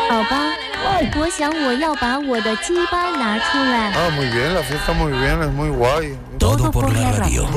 宝宝，我想我要把我的鸡巴拿出来。 muy bien, la fiesta muy bien, es muy guay. Todo por la radio.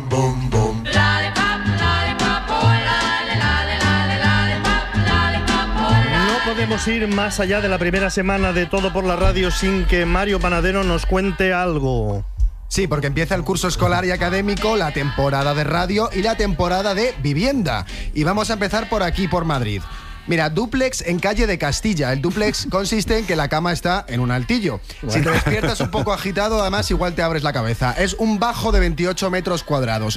No podemos ir más allá de la primera semana de Todo por la radio sin que Mario Panadero nos cuente algo. Sí, porque empieza el curso escolar y académico, la temporada de radio y la temporada de vivienda. Y vamos a empezar por aquí, por Madrid. Mira, dúplex en calle de Castilla. El dúplex consiste en que la cama está en un altillo. Si te despiertas un poco agitado, además igual te abres la cabeza. Es un bajo de 28 metros cuadrados,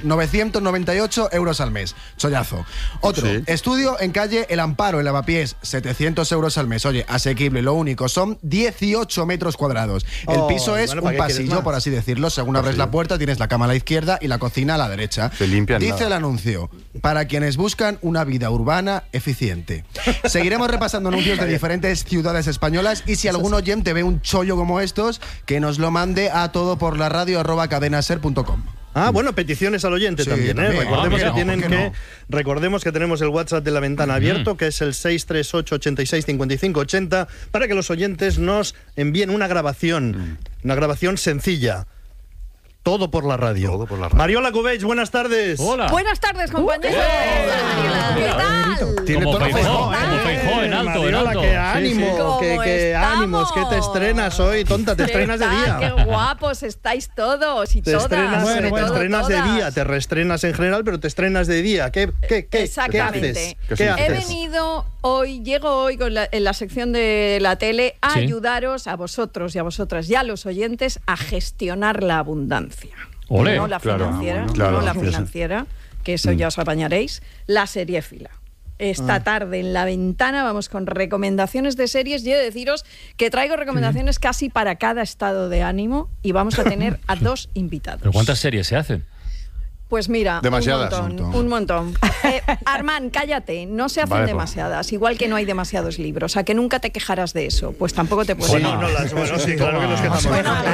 998 euros al mes. Chollazo. Otro, estudio en calle El Amparo, en Lavapiés, 700 euros al mes. Oye, asequible. Lo único, son 18 metros cuadrados. El piso es un pasillo, por así decirlo. Según abres la puerta, tienes la cama a la izquierda y la cocina a la derecha. Dice el anuncio, para quienes buscan una vida urbana eficiente. Seguiremos repasando anuncios de diferentes ciudades españolas y si algún oyente ve un chollo como estos, que nos lo mande a todoporlaradio@cadenaser.com. Bueno, peticiones al oyente también, ¿eh? Recordemos que tenemos el WhatsApp de La Ventana abierto, que es el 638 86 55 80, para que los oyentes nos envíen una grabación sencilla. Todo por la radio. Todo por la radio. Mariola Cubells, buenas tardes. Hola. Buenas tardes, compañeros. ¿Qué tal? Tiene como tono Feijó, en alto, Mariola, en alto. qué ánimo, qué ánimos, que te estrenas hoy, tonta, te estrenas de día. Qué guapos estáis todos y todas. Te estrenas de día, te reestrenas en general, pero te estrenas de día. ¿Qué haces? He venido hoy, llego hoy en la sección de la tele a ayudaros a vosotros y a vosotras y a los oyentes a gestionar la abundancia. Olé, no la financiera, que eso ya os apañaréis, la seriéfila. Esta tarde en La Ventana vamos con recomendaciones de series y he de deciros que traigo recomendaciones casi para cada estado de ánimo y vamos a tener a 2 invitados. ¿Pero cuántas series se hacen? Pues mira, demasiadas. Un montón. Armand, cállate, no se hacen demasiadas, igual que no hay demasiados libros, a que nunca te quejarás de eso, pues tampoco te puedes quejar. Sí, claro que nos quejamos.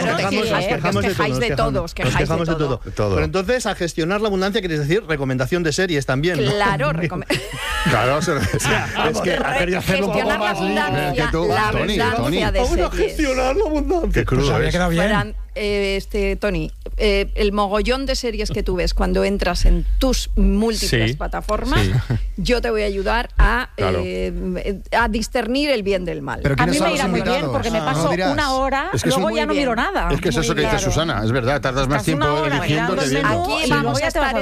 Os quejáis de todo. Pero entonces, a gestionar la abundancia, ¿quieres decir recomendación de series también? Claro, Claro, es que quería hacerlo un poco más que tú, Tony. Vamos a gestionar la abundancia. Qué crudo había quedado bien. Tony, el mogollón de series que tú ves cuando entras en tus múltiples plataformas, yo te voy a ayudar a discernir el bien del mal. Pero a mí me irá muy bien porque me paso una hora, luego ya no miro nada. Es que es eso que dice Susana, es verdad, tardas más tiempo eligiendo que viendo. Aquí vamos a estar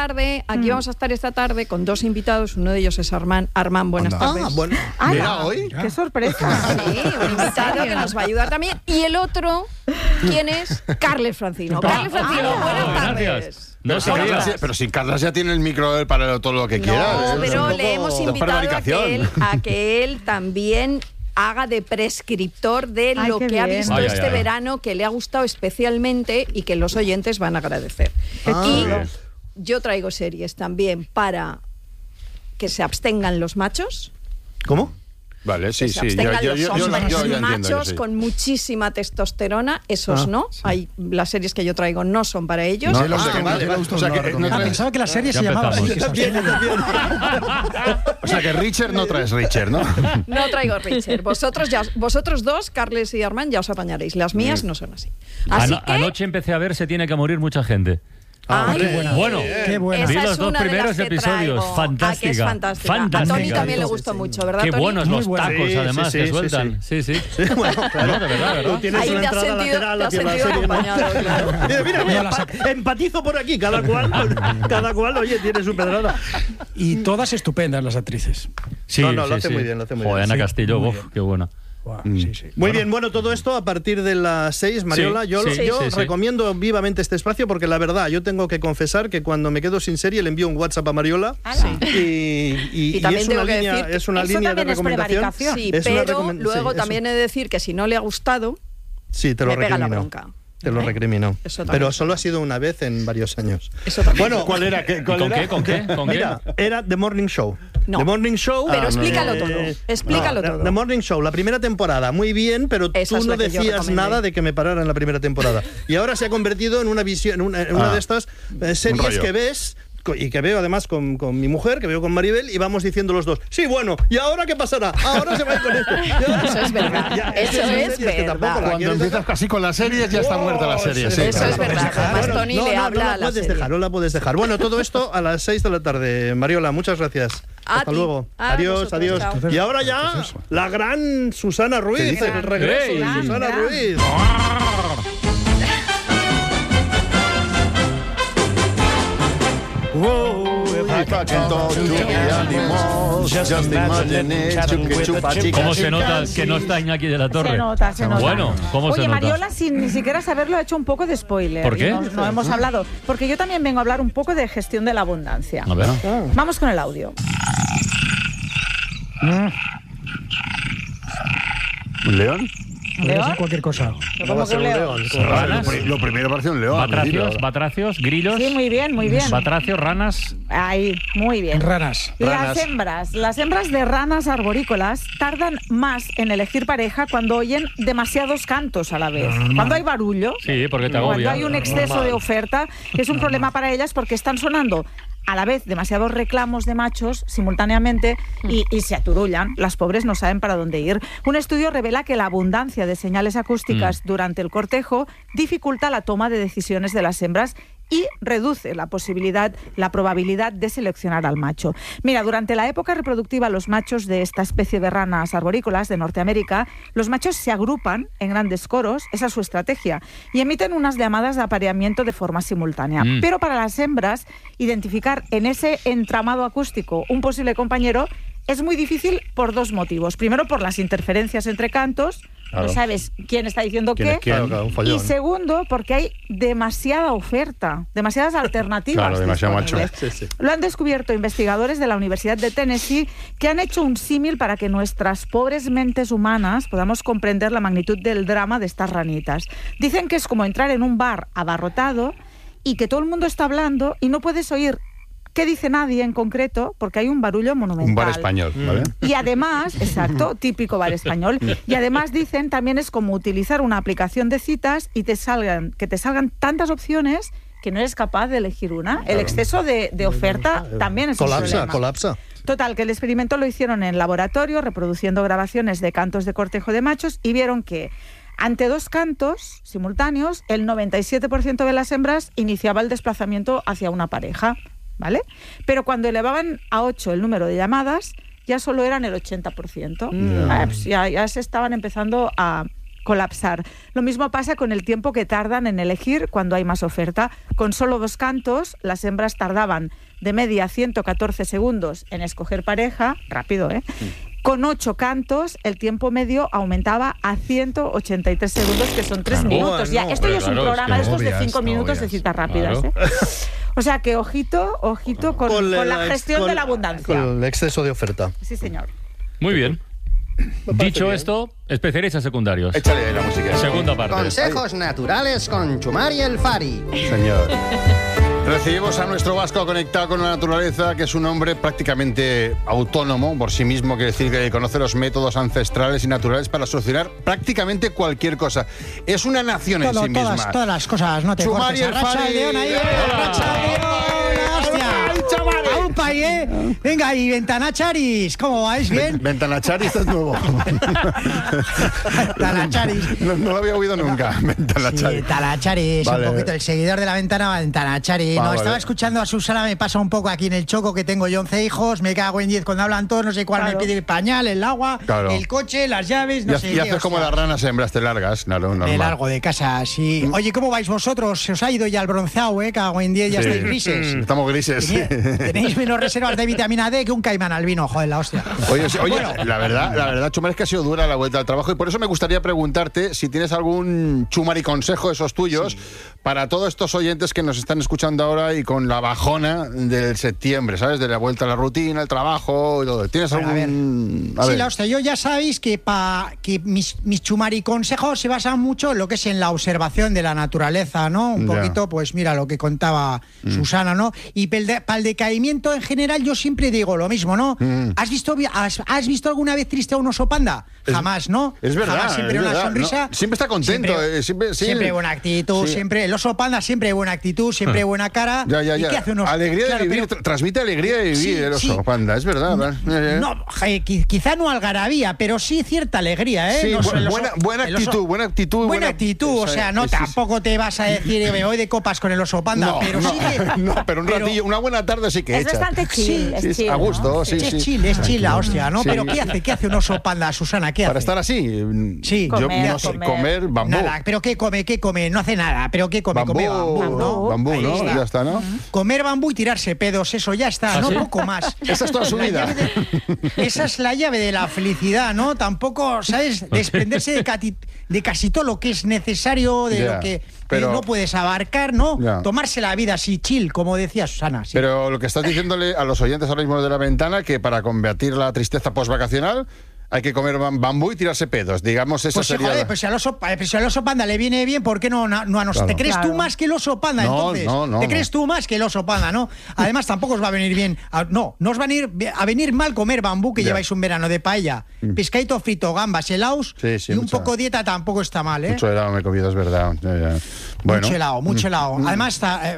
esta tarde con 2 invitados, uno de ellos es Armand. Armand, buenas tardes. Mira hoy. ¡Qué sorpresa! Sí, un invitado que nos va a ayudar también. Y el otro, ¿quién es? Carles Francino. Carles Francino, buenas tardes. No sabía. Pero si Carlos ya tiene el micro para todo lo que quiera. No, pero le hemos invitado a que él también haga de prescriptor de lo que ha visto este verano, que le ha gustado especialmente y que los oyentes van a agradecer. Y yo traigo series también para que se abstengan los machos. ¿Cómo? Vale, sí, que se abstengan los hombres machos con muchísima testosterona, esos no. Hay las series que yo traigo no son para ellos. Pensaba que la serie se llamaba así. O sea que Richard no traes Richard, ¿no? No traigo Richard. Vosotros dos, Carles y Armand, ya os apañaréis. Las mías no son así. Anoche empecé a ver Se tiene que morir mucha gente. Qué buena. Vi los 2 primeros episodios. Fantástica. Es fantástica. A Tony también le gustó mucho, ¿verdad, Qué Tony? buenos los tacos, además, que sueltan. Sí. Bueno, claro, de verdad. Tú tienes una entrada lateral hacia la serie. Mira, empatizo por aquí. Cada cual, oye, tiene su pedrada. Y todas estupendas las actrices. Sí, lo hace muy bien. Ana Castillo, qué buena. Muy bien, bueno, todo esto a partir de las 6, Mariola. Yo recomiendo vivamente este espacio porque la verdad, yo tengo que confesar que cuando me quedo sin serie le envío un WhatsApp a Mariola y también es una línea de recomendación. Sí, pero luego también he de decir que si no le ha gustado, te lo me pega la recrimino. bronca. Te lo recriminó. Pero solo ha sido una vez en varios años. Bueno, ¿cuál era? ¿Con qué? Mira, era The Morning Show. No. The Morning Show. Pero explícalo todo. Explícalo todo. The Morning Show, la primera temporada, muy bien, pero tú no decías nada de que me parara en la primera temporada. Y ahora se ha convertido en una visión, en una de estas series que ves y que veo además con mi mujer, que veo con Maribel, y vamos diciendo los dos, sí, bueno, ¿y ahora qué pasará? Ahora se va a ir con esto. Eso es verdad. Eso es verdad. Cuando empiezas casi con las series, ya está muerta la serie. Eso es verdad. Además, Tony le habla a la serie. No la puedes dejar. Bueno, todo esto a las 6 de la tarde. Mariola, muchas gracias. Hasta luego. Adiós. Y ahora ya la gran Susana Ruiz, el regreso de Susana Ruiz. ¿Cómo se nota que no está Iñaki de la Torre? Se nota. Bueno, ¿cómo se nota? Mariola, sin ni siquiera saberlo, ha hecho un poco de spoiler. ¿Por qué? No hemos hablado. Porque yo también vengo a hablar un poco de gestión de la abundancia. A ver. Vamos con el audio. ¿Un león? ¿León? Cualquier cosa. ¿Cómo que un león? ¿Ranas? Lo primero parece un león. Batracios, grillos. Sí, muy bien. Batracios, ranas. Ahí, muy bien. Ranas. Las hembras de ranas arborícolas tardan más en elegir pareja cuando oyen demasiados cantos a la vez. Cuando hay barullo, Sí, porque te agobia. cuando hay un exceso de oferta, es un problema para ellas porque están sonando a la vez demasiados reclamos de machos simultáneamente y se aturullan. Las pobres no saben para dónde ir. Un estudio revela que la abundancia de señales acústicas durante el cortejo dificulta la toma de decisiones de las hembras y reduce la probabilidad de seleccionar al macho. Mira, durante la época reproductiva, los machos de esta especie de ranas arborícolas de Norteamérica, los machos se agrupan en grandes coros, esa es su estrategia, y emiten unas llamadas de apareamiento de forma simultánea. Pero para las hembras, identificar en ese entramado acústico un posible compañero es muy difícil por dos motivos. Primero, por las interferencias entre cantos. Claro. No sabes quién está diciendo qué. Y segundo, porque hay demasiada oferta, demasiadas alternativas. Claro, demasiado macho. Sí. Lo han descubierto investigadores de la Universidad de Tennessee, que han hecho un símil para que nuestras pobres mentes humanas podamos comprender la magnitud del drama de estas ranitas. Dicen que es como entrar en un bar abarrotado y que todo el mundo está hablando y no puedes oír qué dice nadie en concreto, porque hay un barullo monumental. Un bar español, ¿vale? Y además, exacto, típico bar español, y además dicen también es como utilizar una aplicación de citas y que te salgan tantas opciones que no eres capaz de elegir una. Claro. El exceso de oferta también es un problema. Colapsa. Total, que el experimento lo hicieron en laboratorio, reproduciendo grabaciones de cantos de cortejo de machos, y vieron que ante dos cantos simultáneos, el 97% de las hembras iniciaba el desplazamiento hacia una pareja, ¿vale? Pero cuando elevaban a 8 el número de llamadas, ya solo eran el 80%. Pues ya se estaban empezando a colapsar. Lo mismo pasa con el tiempo que tardan en elegir cuando hay más oferta. Con solo 2 cantos, las hembras tardaban de media 114 segundos en escoger pareja, rápido, ¿eh? Con 8 cantos, el tiempo medio aumentaba a 183 segundos, que son 3 minutos. Ya, esto ya es un programa de estos de 5 minutos de citas rápidas. ¿Eh? O sea que ojito con la gestión de la abundancia. Con el exceso de oferta. Sí, señor. Muy bien. Dicho esto, especialistas secundarios. Échale ahí la música. Segunda parte. Consejos naturales con Chumari el Fari. Señor. Recibimos a nuestro vasco conectado con la naturaleza, que es un hombre prácticamente autónomo por sí mismo, quiere decir que conoce los métodos ancestrales y naturales para solucionar prácticamente cualquier cosa. Es una nación en sí misma. Todas las cosas, no te Chumari cortes. el Fari. León ahí, hostia. A un país, ¿eh? Venga, y Ventanacharis, ¿cómo vais? ¿Bien? Ventanacharis es nuevo. Ventanacharis. No lo había oído nunca. Ventanacharis. Sí, Talacharis, Vale. un poquito. El seguidor de la ventana, Ventanacharis. No, estaba escuchando a Susana, me pasa un poco aquí en el Choco, que tengo yo 11 hijos, me cago en 10 cuando hablan todos, no sé cuál me pide el pañal, el agua, el coche, las llaves, no sé qué. Y haces como las ranas hembras, te largas. Claro, normal. Me largo de casa, sí. Oye, ¿cómo vais vosotros? Se os ha ido ya el bronceado, cago en 10, ya estáis grises. Estamos grises. Tenéis menos reservas de vitamina D que un caimán albino, joder, la hostia. Oye, bueno. la verdad, Chumari, es que ha sido dura la vuelta al trabajo, y por eso me gustaría preguntarte si tienes algún Chumari consejo, esos tuyos, para todos estos oyentes que nos están escuchando ahora y con la bajona del septiembre, ¿sabes? De la vuelta a la rutina, el trabajo y todo. ¿Tienes algún...? Sí, la hostia, yo ya sabéis que mis Chumari consejos se basan mucho en lo que es en la observación de la naturaleza, ¿no? Un poquito, pues mira, lo que contaba Susana, ¿no? Y para el decaimiento en general yo siempre digo lo mismo, ¿no? ¿Has visto alguna vez triste a un oso panda? Jamás, ¿no? Es verdad. Jamás, siempre una sonrisa. No, siempre está contento. Siempre buena actitud, siempre... el oso panda siempre hay buena actitud, siempre hay buena cara. Ya. ¿Y qué hace un oso? Alegría de vivir, transmite alegría de vivir el oso panda, es verdad. No, quizá no algarabía, pero sí cierta alegría, ¿eh? Sí, No, buena actitud. Buena actitud, o sea, no tampoco te vas a decir me voy de copas con el oso panda, pero sí que... No, pero un ratillo, una buena tarde sí que es bastante chill. Es chill, a gusto, sí. Es chill la hostia, ¿no? Sí. Pero ¿qué hace un oso panda, Susana? ¿Qué hace? Para estar así. Sí. Yo no sé, comer bambú. Nada, pero ¿qué come? No hace nada, pero ¿qué come? Bambú, come bambú, ¿no? Bambú, ¿no? Está. Ya está, ¿no? Comer bambú y tirarse pedos, eso ya está, no ¿sí? poco más. Esa es toda su vida. Esa es la llave de la felicidad, ¿no? Tampoco, ¿sabes? Desprenderse de casi todo lo que es necesario, de lo que no puedes abarcar, ¿no? Tomarse la vida así chill, como decía Susana. Sí. Pero lo que estás diciéndole a los oyentes ahora mismo de La Ventana, que para combatir la tristeza postvacacional hay que comer bambú y tirarse pedos. Digamos, eso pues sería... Joder, pues si al oso panda le viene bien, ¿por qué no a nosotros? Claro. ¿Te crees tú más que el oso panda, entonces? No, ¿te crees tú más que el oso panda, no? Además, tampoco os va a venir bien... No os va a venir mal comer bambú, que lleváis un verano de paella. Pescadito frito, gambas, helados, y un poco dieta tampoco está mal, ¿eh? Mucho helado me he comido, es verdad. Bueno. Mucho helado. Además,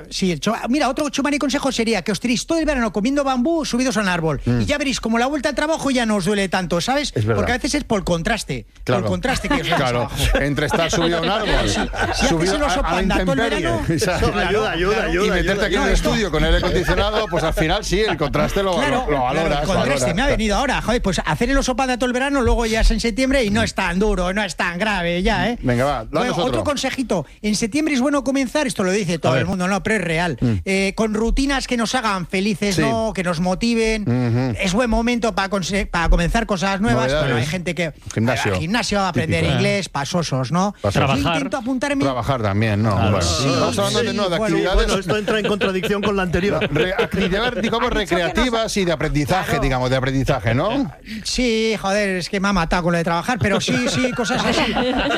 mira, otro chumani consejo sería que os tiréis todo el verano comiendo bambú subidos a un árbol. Y ya veréis, como la vuelta al trabajo ya no os duele tanto, ¿sabes? Porque a veces es por el contraste. Claro. Por el contraste que os da claro. Entre estar subido a un árbol, subido a la intemperie, ayuda, y meterte aquí en el estudio con aire acondicionado, pues al final sí, el contraste lo valoras. El contraste me ha venido ahora. Joder, pues hacer el oso panda todo el verano, luego ya es en septiembre y no es tan duro, no es tan grave ya, ¿eh? Venga, va, danos otro consejito. En septiembre es bueno comenzar, esto lo dice todo el mundo, no, pero es real. Con rutinas que nos hagan felices, ¿no? Que nos motiven. Es buen momento para comenzar cosas nuevas. Bueno, hay gente que gimnasio, aprender inglés, pasosos, ¿no? Trabajar. Yo intento apuntarme. Trabajar también, ¿no? Claro. Estamos hablando de actividades. Bueno, esto entra en contradicción con la anterior. Actividades, digamos, recreativas y de aprendizaje, ¿no? Sí, joder, es que me ha matado con lo de trabajar, pero sí, cosas así.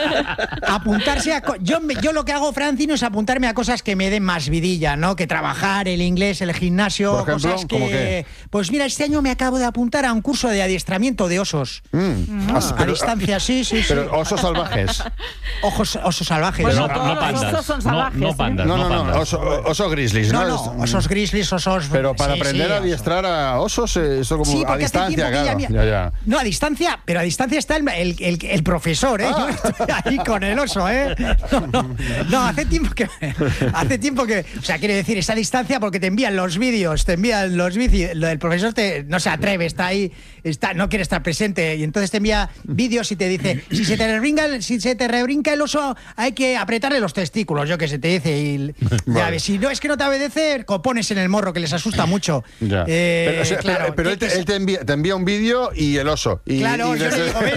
Apuntarse a... Yo lo que hago, Francino, es apuntarme a cosas que me den más vidilla, ¿no? Que trabajar, el inglés, el gimnasio, por ejemplo, cosas que... ¿cómo qué? Pues mira, este año me acabo de apuntar a un curso de adiestramiento de osos. A distancia, sí. Pero osos salvajes. Osos salvajes. Bueno, no pandas. Estos son salvajes. No pandas. No. Osos grizzlies, ¿no? No, osos grizzlies, osos... Pero para aprender a adiestrar a osos, eso como a distancia, claro. Ya. No, a distancia, pero a distancia está el profesor, ¿eh? Yo estoy ahí con el oso, ¿eh? No, hace tiempo que... O sea, quiere decir, esa distancia porque te envían los vídeos, el profesor no se atreve, está ahí, no quiere estar presente, y entonces te envía vídeos y te dice, si se te rebrinca el oso, hay que apretarle los testículos, yo que sé, te dice, y vale. Si no es que no te obedece, pones en el morro, que les asusta mucho. Ya. Pero él te envía un vídeo y el oso. Claro, yo le digo,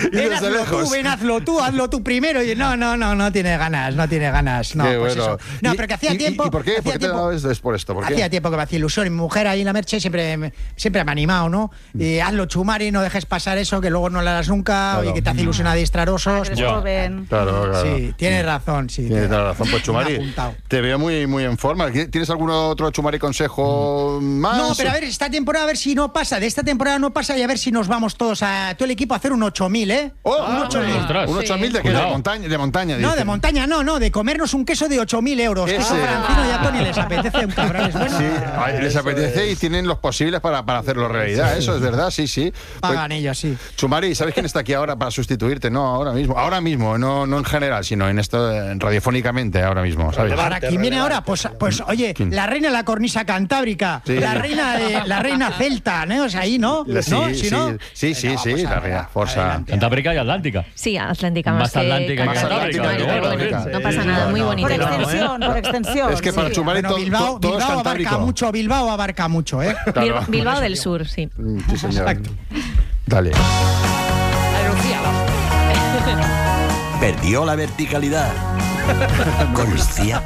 ven, hazlo tú primero. Y no tiene ganas. No, qué pues bueno. eso. No, pero que hacía tiempo... ¿Y por qué? ¿Por qué te ha dado esto? ¿Es por esto? ¿Por qué? Hacía tiempo que me hacía ilusión. Y mi mujer ahí en la Merche siempre me ha animado, ¿no? Hazlo, Chumari, no dejes pasar eso, que luego no lo harás nunca. Oye, que te hace ilusión adiestrar osos. Claro. Sí, tienes razón. Sí, tienes razón. Pues Chumari, te veo muy, muy en forma. ¿Tienes algún otro Chumari consejo más? No, pero a ver, esta temporada, a ver si no pasa. De esta temporada no pasa y a ver si nos vamos todos a todo el equipo a hacer un 8.000, ¿eh? Un 8.000. ¿Un 8.000 de qué? ¿De montaña? No, de montaña no, de comernos un queso de 8.000 euros. Que eso a Francino y a Tony les apetece un cabrón. Bueno, sí, les apetece y tienen los posibles para hacerlo realidad. Eso es verdad, sí. Pagan ellos, sí. Chumari, ¿sabes quién está aquí ahora para sustituirte? No, ahora mismo, no en general, sino en esto radiofónicamente ahora mismo, ¿sabes? ¿Para quién viene ahora? Pues oye, la reina de la cornisa cantábrica, sí. la reina celta, ¿no? O sea, ahí, ¿no? Sí, la reina Forza. Cantábrica y Atlántica. Sí, Atlántica más Atlántica que Cantábrica. No pasa nada, muy bonito. Por extensión. Es que para Chumari todo es cantábrico. Bilbao abarca mucho, ¿eh? Claro. Bilbao del Sur, sí. Sí, señor. Exacto. Dale. Perdió la verticalidad. Con Lucía